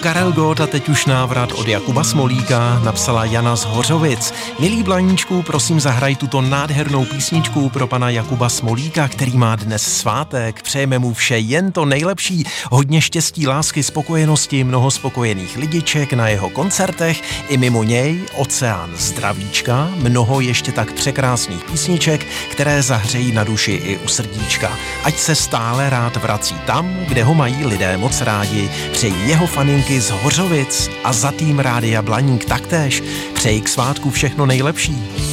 Karel Gott a teď už návrat od Jakuba Smolíka, napsala Jana z Hořovic. Milí Blaníčku, prosím zahraj tuto nádhernou písničku pro pana Jakuba Smolíka, který má dnes svátek. Přejeme mu vše jen to nejlepší, hodně štěstí, lásky, spokojenosti, mnoho spokojených lidiček na jeho koncertech i mimo něj, oceán zdravíčka, mnoho ještě tak překrásných písniček, které zahřejí na duši i u srdíčka. Ať se stále rád vrací tam, kde ho mají lidé moc rádi. Přeji jeho faninky z Hořovic a za tým Rádia Blaník taktéž. Přeji k svátku všechno nejlepší.